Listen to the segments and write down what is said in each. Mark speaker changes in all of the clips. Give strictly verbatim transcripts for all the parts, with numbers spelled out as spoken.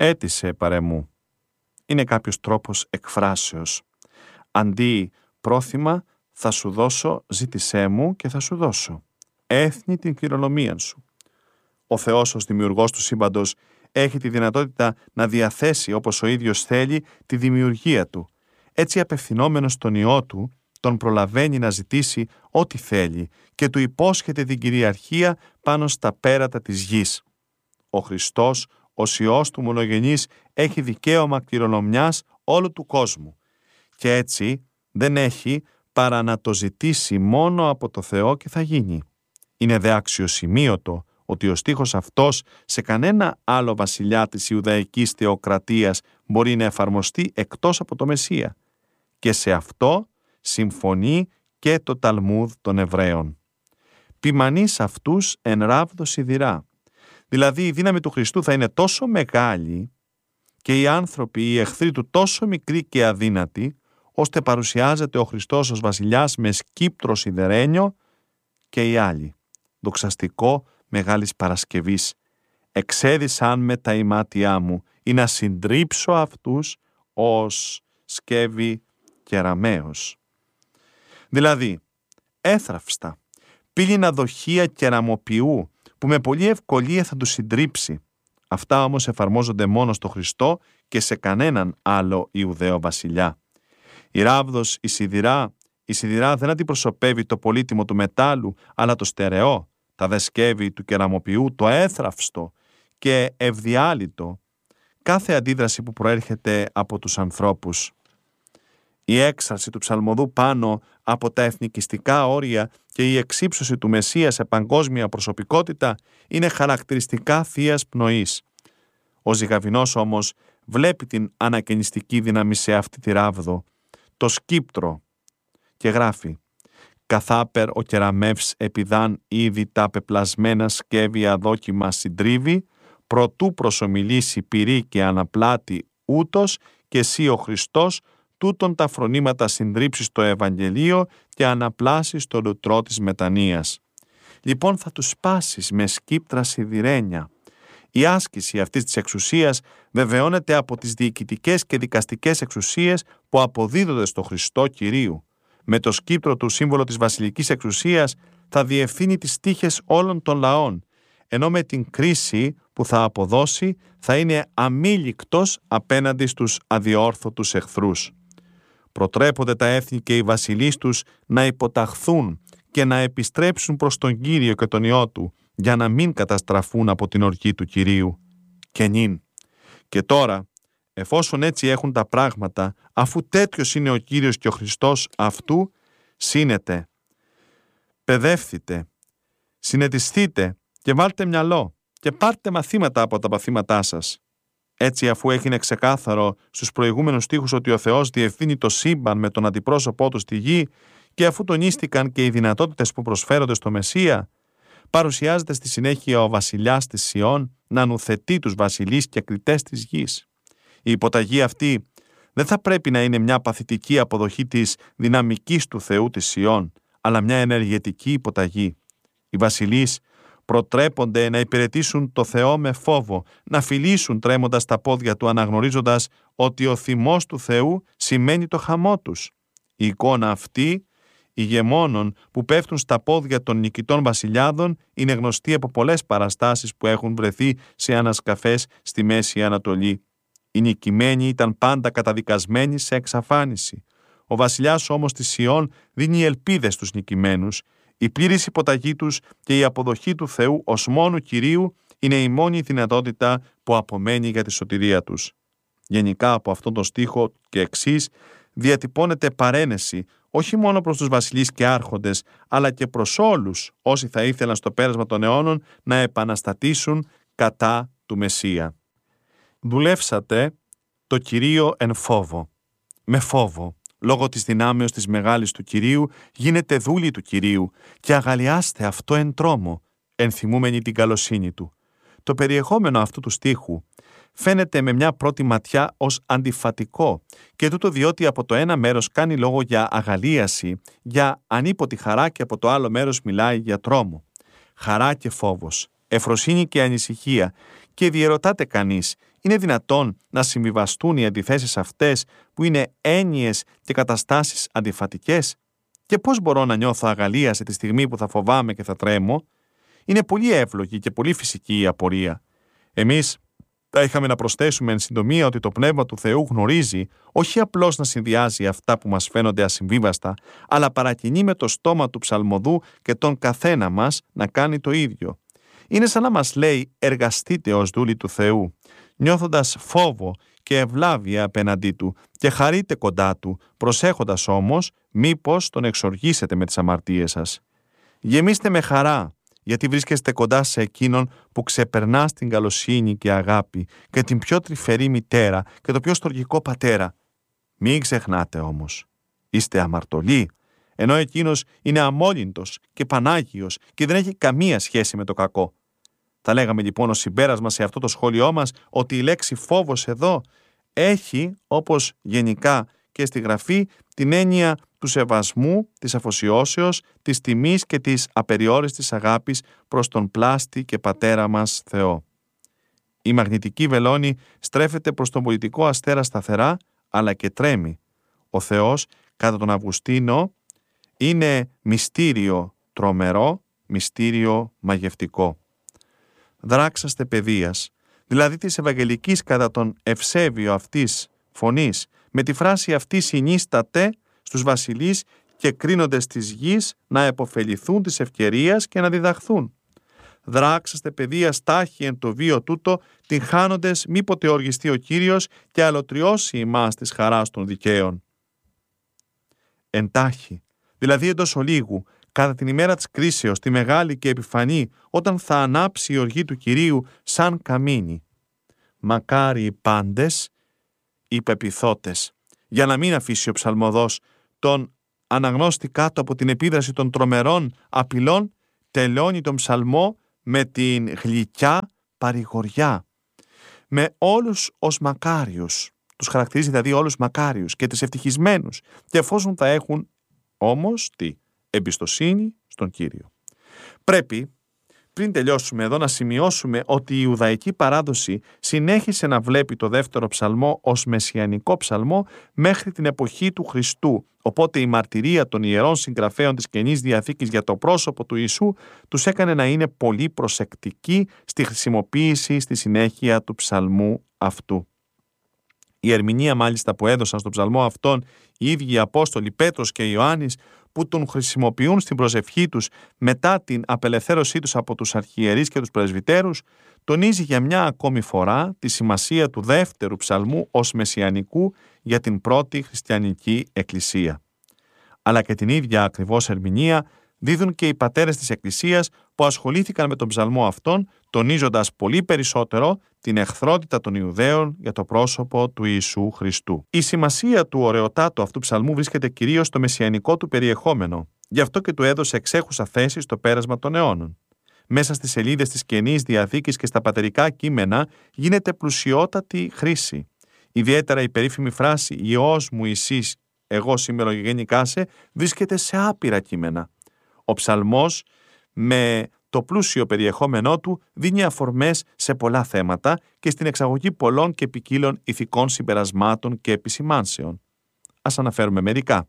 Speaker 1: Έτησε παρεμού. Είναι κάποιος τρόπος εκφράσεως. Αντί πρόθυμα θα σου δώσω, ζήτησέ μου και θα σου δώσω. Έθνη την κληρονομία σου. Ο Θεός ως δημιουργός του σύμπαντος έχει τη δυνατότητα να διαθέσει όπως ο ίδιος θέλει τη δημιουργία του. Έτσι απευθυνόμενος στον Υιό του, τον προλαβαίνει να ζητήσει ό,τι θέλει και του υπόσχεται την κυριαρχία πάνω στα πέρατα της γης. Ο Χριστός, ως Υιός του μονογενής, έχει δικαίωμα κληρονομιάς όλου του κόσμου και έτσι δεν έχει παρά να το ζητήσει μόνο από το Θεό και θα γίνει. Είναι δε αξιοσημείωτο ότι ο στίχος αυτός σε κανένα άλλο βασιλιά της Ιουδαϊκής θεοκρατίας μπορεί να εφαρμοστεί εκτός από το Μεσσία. Και σε αυτό συμφωνεί και το Ταλμούδ των Εβραίων. Ποιμανείς αυτούς εν ράβδο σιδηρά. Δηλαδή η δύναμη του Χριστού θα είναι τόσο μεγάλη και οι άνθρωποι, οι εχθροί του τόσο μικροί και αδύνατοι, ώστε παρουσιάζεται ο Χριστός ως βασιλιάς με σκύπτρο σιδερένιο και οι άλλοι. Δοξαστικό Μεγάλης Παρασκευής. Εξέδισαν με τα ημάτια μου ή να συντρίψω αυτούς ως σκεύη κεραμαίος. Δηλαδή, έθραυστα, πύληνα δοχεία κεραμοποιού που με πολλή ευκολία θα τους συντρίψει. Αυτά όμως εφαρμόζονται μόνο στο Χριστό και σε κανέναν άλλο Ιουδαίο βασιλιά. Η ράβδος, η σιδηρά, η σιδηρά δεν αντιπροσωπεύει το πολύτιμο του μετάλλου, αλλά το στερεό, τα δε σκεύη του κεραμοποιού, το έθραυστο και ευδιάλυτο, κάθε αντίδραση που προέρχεται από τους ανθρώπους. Η έξαρση του ψαλμοδού πάνω από τα εθνικιστικά όρια και η εξύψωση του Μεσσία σε παγκόσμια προσωπικότητα είναι χαρακτηριστικά θείας πνοής. Ο Ζυγαβινός όμως βλέπει την ανακαινιστική δύναμη σε αυτή τη ράβδο, το σκύπτρο, και γράφει «Καθάπερ ο κεραμεύς επιδάν ήδη τα πεπλασμένα σκεύη αδόκιμα συντρίβει, προτού προσομιλήσει πυρή και αναπλάτη ούτως και εσύ ο Χριστός τούτον τα φρονήματα συντρίψεις το Ευαγγελίο και αναπλάσεις το λουτρό της μετανοίας. Λοιπόν θα τους σπάσεις με σκύπτρα σιδηρένια». Η άσκηση αυτής της εξουσίας βεβαιώνεται από τις διοικητικές και δικαστικές εξουσίες που αποδίδονται στο Χριστό Κυρίου. Με το σκύπτρο του σύμβολο της βασιλικής εξουσίας θα διευθύνει τις τύχες όλων των λαών, ενώ με την κρίση που θα αποδώσει θα είναι αμήλικτος απέναντι στους αδιόρθωτους εχθρούς. Προτρέπονται τα έθνη και οι βασιλείς τους να υποταχθούν και να επιστρέψουν προς τον Κύριο και τον Υιό του, για να μην καταστραφούν από την οργή του Κυρίου. Και νυν. Και τώρα, εφόσον έτσι έχουν τα πράγματα, αφού τέτοιος είναι ο Κύριος και ο Χριστός αυτού, σύνετε, παιδεύθητε, συνετιστείτε και βάλτε μυαλό και πάρτε μαθήματα από τα παθήματά σας. Έτσι, αφού έγινε ξεκάθαρο στους προηγούμενους στίχους ότι ο Θεός διευθύνει το σύμπαν με τον αντιπρόσωπό του στη γη και αφού τονίστηκαν και οι δυνατότητες που προσφέρονται στο Μεσσία, παρουσιάζεται στη συνέχεια ο βασιλιάς της Σιών να νουθετεί τους βασιλείς και κριτές της γης. Η υποταγή αυτή δεν θα πρέπει να είναι μια παθητική αποδοχή της δυναμικής του Θεού της Σιών, αλλά μια ενεργετική υποταγή. Οι βασιλείς προτρέπονται να υπηρετήσουν το Θεό με φόβο, να φιλήσουν τρέμοντας τα πόδια του, αναγνωρίζοντας ότι ο θυμός του Θεού σημαίνει το χαμό τους. Η εικόνα αυτή ηγεμόνων που πέφτουν στα πόδια των νικητών βασιλιάδων είναι γνωστή από πολλές παραστάσεις που έχουν βρεθεί σε ανασκαφές στη Μέση Ανατολή. Οι νικημένοι ήταν πάντα καταδικασμένοι σε εξαφάνιση. Ο βασιλιάς όμως της Σιών δίνει ελπίδες στους νικημένους. Η πλήρης υποταγή τους και η αποδοχή του Θεού ως μόνου Κυρίου είναι η μόνη δυνατότητα που απομένει για τη σωτηρία τους. Γενικά από αυτόν τον στίχο και εξής διατυπώνεται παρένεση όχι μόνο προς τους βασιλείς και άρχοντες, αλλά και προς όλους όσοι θα ήθελαν στο πέρασμα των αιώνων να επαναστατήσουν κατά του Μεσσία. Δουλεύσατε το Κυρίο εν φόβο. Με φόβο, λόγω της δυνάμεως της μεγάλης του Κυρίου, γίνετε δούλοι του Κυρίου και αγαλιάστε αυτό εν τρόμο, ενθυμούμενοι την καλοσύνη του. Το περιεχόμενο αυτού του στίχου φαίνεται με μια πρώτη ματιά ως αντιφατικό και τούτο διότι από το ένα μέρος κάνει λόγο για αγαλίαση, για ανίποτη χαρά και από το άλλο μέρος μιλάει για τρόμο. Χαρά και φόβος, ευφροσύνη και ανησυχία Και διερωτάται κανείς, είναι δυνατόν να συμβιβαστούν οι αντιθέσεις αυτές που είναι έννοιες και καταστάσεις αντιφατικές? Και πώς μπορώ να νιώθω αγαλίαση τη στιγμή που θα φοβάμαι και θα τρέμω? Είναι πολύ εύλογη και πολύ φυσική η απορία. Εμείς θα είχαμε να προσθέσουμε εν συντομία ότι το Πνεύμα του Θεού γνωρίζει όχι απλώς να συνδυάζει αυτά που μας φαίνονται ασυμβίβαστα, αλλά παρακινεί με το στόμα του ψαλμοδού και τον καθένα μας να κάνει το ίδιο. Είναι σαν να μας λέει «εργαστείτε ως δούλοι του Θεού», νιώθοντας φόβο και ευλάβεια απέναντί του και χαρείτε κοντά του, προσέχοντας όμως μήπως τον εξοργήσετε με τις αμαρτίες σας. Γεμίστε με χαρά, γιατί βρίσκεστε κοντά σε εκείνον που ξεπερνά στην καλοσύνη και αγάπη και την πιο τρυφερή μητέρα και το πιο στοργικό πατέρα. Μην ξεχνάτε όμως, είστε αμαρτωλοί, ενώ εκείνος είναι αμόλυντος και πανάγιος και δεν έχει καμία σχέση με το κακό. Θα λέγαμε λοιπόν ως συμπέρασμα σε αυτό το σχόλιο μας ότι η λέξη φόβος εδώ έχει, όπως γενικά και στη Γραφή, την έννοια του σεβασμού, της αφοσιώσεως, της τιμής και της απεριόριστης αγάπης προς τον πλάστη και πατέρα μας Θεό. Η μαγνητική βελόνη στρέφεται προς τον πολιτικό αστέρα σταθερά, αλλά και τρέμει. Ο Θεός, κατά τον Αυγουστίνο, είναι μυστήριο τρομερό, μυστήριο μαγευτικό. Δράξαστε παιδείας, δηλαδή της Ευαγγελικής κατά τον ευσέβιο αυτής φωνής, με τη φράση αυτή συνίσταται στους βασιλείς και κρίνοντες της γης να επωφεληθούν της ευκαιρίας και να διδαχθούν. Δράξαστε παιδείας τάχει εν το βίο τούτο, την χάνοντες μήποτε οργιστεί ο Κύριος και αλωτριώσει ημάς της χαράς των δικαίων. Εντάχει, δηλαδή εντός ολίγου, κατά την ημέρα της κρίσεως, τη μεγάλη και επιφανή, όταν θα ανάψει η οργή του Κυρίου σαν καμίνι. Μακάρι οι πάντες, οι πεποιθώτες, για να μην αφήσει ο ψαλμοδός τον αναγνώστη κάτω από την επίδραση των τρομερών απειλών, τελειώνει τον ψαλμό με την γλυκιά παρηγοριά. Με όλους ως μακάριους, τους χαρακτηρίζει δηλαδή όλους μακάριους και τις ευτυχισμένους, και εφόσον θα έχουν όμως τι, εμπιστοσύνη στον Κύριο. Πρέπει, πριν τελειώσουμε εδώ, να σημειώσουμε ότι η Ιουδαϊκή παράδοση συνέχισε να βλέπει το δεύτερο ψαλμό ως μεσιανικό ψαλμό μέχρι την εποχή του Χριστού. Οπότε η μαρτυρία των ιερών συγγραφέων της Καινής Διαθήκης για το πρόσωπο του Ιησού τους έκανε να είναι πολύ προσεκτικοί στη χρησιμοποίηση στη συνέχεια του ψαλμού αυτού. Η ερμηνεία μάλιστα που έδωσαν στον ψαλμό αυτόν οι ίδιοι οι Απόστολοι Πέτρος και Ιωάννης, που τον χρησιμοποιούν στην προσευχή τους μετά την απελευθέρωσή τους από τους αρχιερείς και τους πρεσβυτέρους, τονίζει για μια ακόμη φορά τη σημασία του δεύτερου ψαλμού ως μεσιανικού για την πρώτη χριστιανική εκκλησία. Αλλά και την ίδια ακριβώς ερμηνεία δίδουν και οι πατέρες της Εκκλησίας που ασχολήθηκαν με τον ψαλμό αυτόν, τονίζοντας πολύ περισσότερο την εχθρότητα των Ιουδαίων για το πρόσωπο του Ιησού Χριστού. Η σημασία του ωραιοτάτου αυτού ψαλμού βρίσκεται κυρίως στο μεσιανικό του περιεχόμενο, γι' αυτό και του έδωσε εξέχουσα θέση στο πέρασμα των αιώνων. Μέσα στις σελίδες της Καινής Διαθήκης και στα πατερικά κείμενα γίνεται πλουσιότατη χρήση. Ιδιαίτερα η περίφημη φράση «Υιός μου Ιησής, εγώ σήμερα γενικάσε» βρίσκεται σε άπειρα κείμενα. Ο ψαλμός με το πλούσιο περιεχόμενό του δίνει αφορμές σε πολλά θέματα και στην εξαγωγή πολλών και ποικίλων ηθικών συμπερασμάτων και επισημάνσεων. Ας αναφέρουμε μερικά.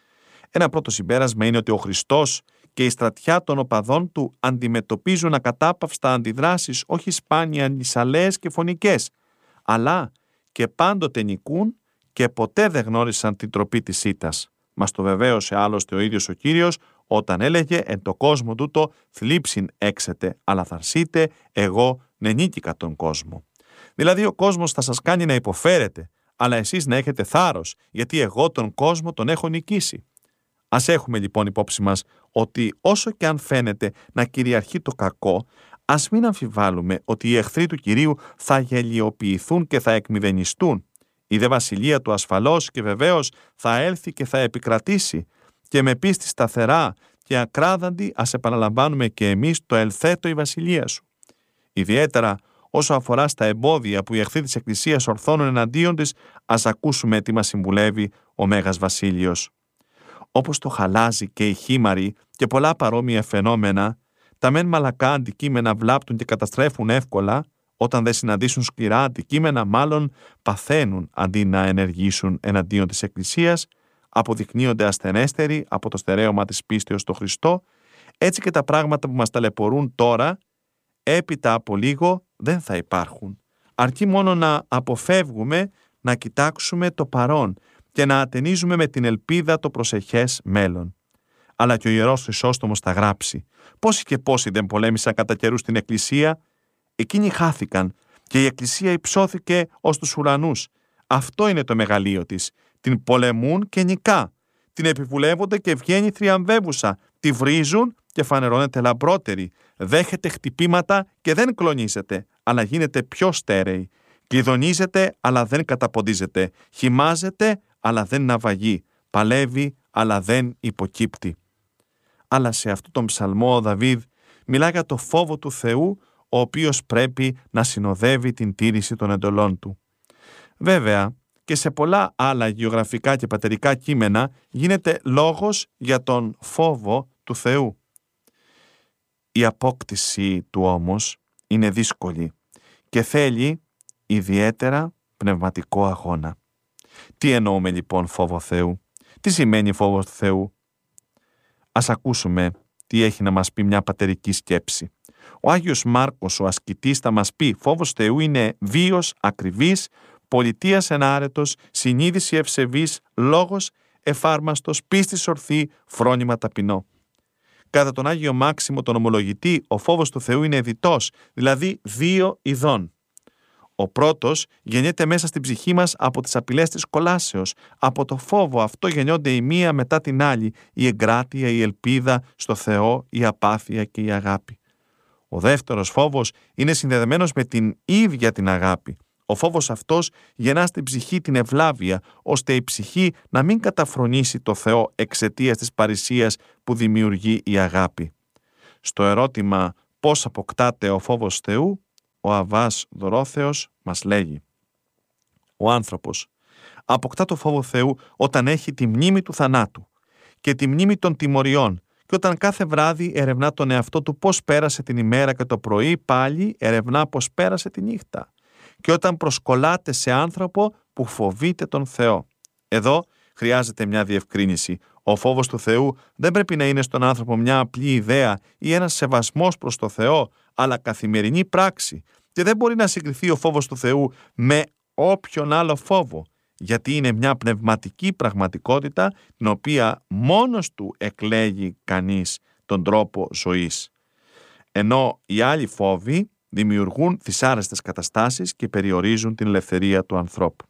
Speaker 1: Ένα πρώτο συμπέρασμα είναι ότι ο Χριστός και η στρατιά των οπαδών του αντιμετωπίζουν ακατάπαυστα αντιδράσεις όχι σπάνια νησαλαίες και φωνικές, αλλά και πάντοτε νικούν και ποτέ δεν γνώρισαν την τροπή της ήττας. Μας το βεβαίωσε άλλωστε ο ίδιος ο Κύριος όταν έλεγε «Εν το κόσμο τούτο θλίψιν έξετε, αλλά θαρσείτε, εγώ νενίκηκα τον κόσμο». Δηλαδή ο κόσμος θα σας κάνει να υποφέρετε, αλλά εσείς να έχετε θάρρος, γιατί εγώ τον κόσμο τον έχω νικήσει. Ας έχουμε λοιπόν υπόψη μας ότι όσο και αν φαίνεται να κυριαρχεί το κακό, ας μην αμφιβάλλουμε ότι οι εχθροί του Κυρίου θα γελιοποιηθούν και θα εκμηδενιστούν. Η δε βασιλεία του ασφαλώς και βεβαίως θα έλθει και θα επικρατήσει, και με πίστη σταθερά και ακράδαντη ας επαναλαμβάνουμε και εμείς το «ελθέτω η βασιλεία σου». Ιδιαίτερα όσο αφορά στα εμπόδια που οι εχθροί της Εκκλησίας ορθώνουν εναντίον της, ας ακούσουμε τι μας συμβουλεύει ο Μέγας Βασίλειος. Όπως το χαλάζι και οι χήμαροι και πολλά παρόμοια φαινόμενα, τα μεν μαλακά αντικείμενα βλάπτουν και καταστρέφουν εύκολα, όταν δεν συναντήσουν σκληρά αντικείμενα, μάλλον παθαίνουν αντί να ενεργήσουν εναντίον της Εκκλησίας, αποδεικνύονται ασθενέστεροι από το στερέωμα της πίστεως στο Χριστό. Έτσι και τα πράγματα που μας ταλαιπωρούν τώρα, έπειτα από λίγο δεν θα υπάρχουν. Αρκεί μόνο να αποφεύγουμε να κοιτάξουμε το παρόν και να ατενίζουμε με την ελπίδα το προσεχές μέλλον. Αλλά και ο Ιερός Χρυσόστομος θα γράψει: πόσοι και πόσοι δεν πολέμησαν κατά καιρούς στην Εκκλησία, εκείνοι χάθηκαν και η Εκκλησία υψώθηκε ως τους ουρανούς. Αυτό είναι το μεγαλείο της. Την πολεμούν και νικά. Την επιβουλεύονται και βγαίνει θριαμβεύουσα. Τη βρίζουν και φανερώνεται λαμπρότερη. Δέχεται χτυπήματα και δεν κλονίζεται, αλλά γίνεται πιο στέρεη. Κλειδονίζεται, αλλά δεν καταποντίζεται. Χυμάζεται, αλλά δεν ναυαγεί. Παλεύει, αλλά δεν υποκύπτει. Αλλά σε αυτόν τον ψαλμό ο Δαβίδ μιλά για το φόβο του Θεού, ο οποίος πρέπει να συνοδεύει την τήρηση των εντολών του. Βέβαια, και σε πολλά άλλα γεωγραφικά και πατερικά κείμενα γίνεται λόγος για τον φόβο του Θεού. Η απόκτηση του όμως είναι δύσκολη και θέλει ιδιαίτερα πνευματικό αγώνα. Τι εννοούμε λοιπόν φόβο Θεού? Τι σημαίνει φόβος του Θεού? Ας ακούσουμε τι έχει να μας πει μια πατερική σκέψη. Ο Άγιος Μάρκος, ο ασκητής, θα μας πει: φόβος Θεού είναι βίος ακριβής, πολιτείας ενάρετος, συνείδηση ευσεβής, λόγος εφάρμαστος, πίστης ορθή, φρόνημα ταπεινό. Κατά τον Άγιο Μάξιμο τον Ομολογητή, ο φόβος του Θεού είναι διτός, δηλαδή δύο ειδών. Ο πρώτος γεννιέται μέσα στην ψυχή μας από τις απειλές της κολάσεως. Από το φόβο αυτό γεννιόνται η μία μετά την άλλη, η εγκράτεια, η ελπίδα στο Θεό, η απάθεια και η αγάπη. Ο δεύτερος φόβος είναι συνδεδεμένος με την ίδια την αγάπη. Ο φόβος αυτός γεννά στην ψυχή την ευλάβεια, ώστε η ψυχή να μην καταφρονήσει το Θεό εξαιτίας της παρησίας που δημιουργεί η αγάπη. Στο ερώτημα πώς αποκτάται ο φόβος Θεού, ο Αββάς Δωρόθεος μας λέγει: ο άνθρωπος αποκτά το φόβο Θεού όταν έχει τη μνήμη του θανάτου και τη μνήμη των τιμωριών, και όταν κάθε βράδυ ερευνά τον εαυτό του πώς πέρασε την ημέρα και το πρωί πάλι ερευνά πώς πέρασε τη νύχτα, και όταν προσκολάται σε άνθρωπο που φοβείται τον Θεό. Εδώ χρειάζεται μια διευκρίνηση. Ο φόβος του Θεού δεν πρέπει να είναι στον άνθρωπο μια απλή ιδέα ή ένας σεβασμός προς το Θεό, αλλά καθημερινή πράξη. Και δεν μπορεί να συγκριθεί ο φόβος του Θεού με όποιον άλλο φόβο, γιατί είναι μια πνευματική πραγματικότητα την οποία μόνος του εκλέγει κανείς τον τρόπο ζωής. Ενώ οι άλλοι φόβοι δημιουργούν δυσάρεστες καταστάσεις και περιορίζουν την ελευθερία του ανθρώπου.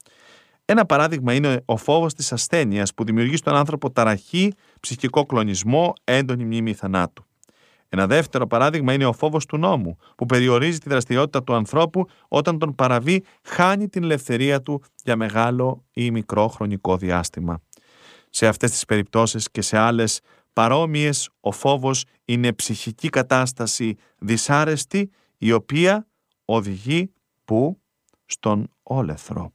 Speaker 1: Ένα παράδειγμα είναι ο φόβος της ασθένειας, που δημιουργεί στον άνθρωπο ταραχή, ψυχικό κλονισμό, έντονη μνήμη θανάτου. Ένα δεύτερο παράδειγμα είναι ο φόβος του νόμου, που περιορίζει τη δραστηριότητα του ανθρώπου. Όταν τον παραβεί, χάνει την ελευθερία του για μεγάλο ή μικρό χρονικό διάστημα. Σε αυτές τις περιπτώσεις και σε άλλες παρόμοιες, ο φόβος είναι ψυχική κατάσταση δυσάρεστη, η οποία οδηγεί που στον όλεθρο.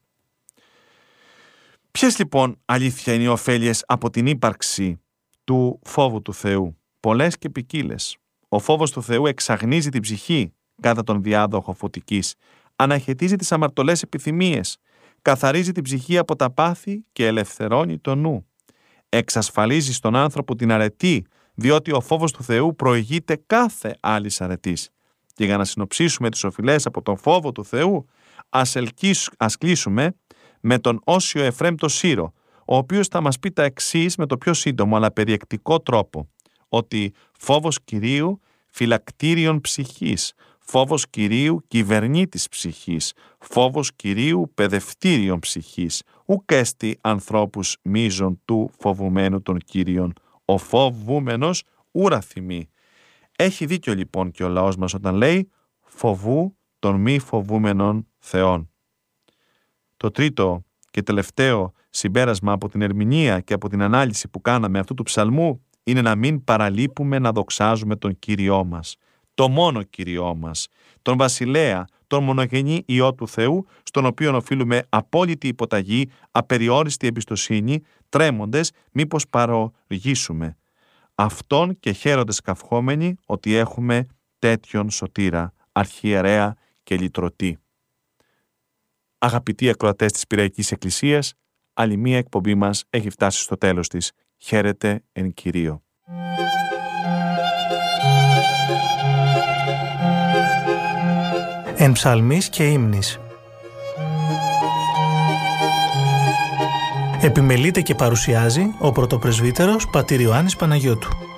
Speaker 1: Ποιες λοιπόν αλήθεια είναι οι ωφέλειες από την ύπαρξη του φόβου του Θεού? Πολλές και ποικίλες. Ο φόβος του Θεού εξαγνίζει την ψυχή κατά τον διάδοχο φωτικής, αναχαιτίζει τις αμαρτωλές επιθυμίες, καθαρίζει την ψυχή από τα πάθη και ελευθερώνει το νου. Εξασφαλίζει στον άνθρωπο την αρετή, διότι ο φόβος του Θεού προηγείται κάθε άλλης αρετής. Και για να συνοψίσουμε τις οφειλές από τον φόβο του Θεού, ας, ελκύσ, ας κλείσουμε με τον Όσιο Εφραίμ το Σύρο, ο οποίος θα μας πει τα εξής με το πιο σύντομο αλλά περιεκτικό τρόπο: ότι φόβος Κυρίου φυλακτήριον ψυχής, φόβος Κυρίου κυβερνήτης ψυχής, φόβος Κυρίου παιδευτήριον ψυχής, ουκ έστι ανθρώπους μείζων του φοβουμένου των Κύριων, ο φοβούμενος ούρα θυμεί. Έχει δίκιο λοιπόν και ο λαός μας όταν λέει φοβού των μη φοβούμενων θεών. Το τρίτο και τελευταίο συμπέρασμα από την ερμηνεία και από την ανάλυση που κάναμε αυτού του ψαλμού είναι να μην παραλείπουμε να δοξάζουμε τον Κύριό μας, το μόνο Κύριό μας, τον Βασιλέα, τον μονογενή Υιό του Θεού, στον οποίο οφείλουμε απόλυτη υποταγή, απεριόριστη εμπιστοσύνη, τρέμοντες μήπως παροργήσουμε. Αυτόν και χαίροντες καυχόμενοι ότι έχουμε τέτοιον σωτήρα, αρχιερέα και λυτρωτή. Αγαπητοί ακροατές της Πειραϊκής Εκκλησίας, άλλη μία εκπομπή μας έχει φτάσει στο τέλος της. Χαίρετε εν Κυρίω.
Speaker 2: Εν ψαλμής και ύμνης. Επιμελείται και παρουσιάζει ο πρωτοπρεσβύτερος πατήρ Ιωάννης Παναγιώτου.